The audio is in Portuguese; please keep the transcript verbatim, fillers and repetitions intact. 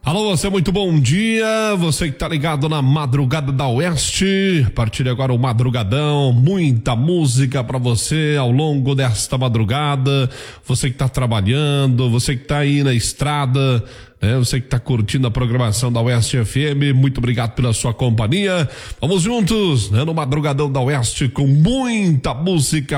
Alô, você, muito bom dia, você que tá ligado na Madrugada da Oeste, a partir de agora o Madrugadão, muita música pra você ao longo desta madrugada, você que tá trabalhando, você que tá aí na estrada, né? Você que tá curtindo a programação da Oeste F M, muito obrigado pela sua companhia, vamos juntos, né? No Madrugadão da Oeste com muita música